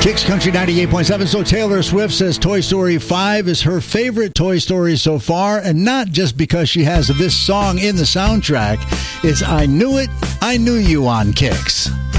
Kicks Country 98.7. So Taylor Swift says Toy Story 5 is her favorite Toy Story so far, and not just because she has this song in the soundtrack. It's I Knew It, I Knew You on Kicks.